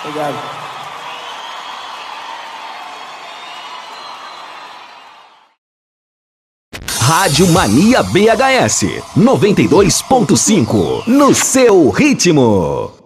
Obrigado. Rádio Mania BHS 92.5 no seu ritmo.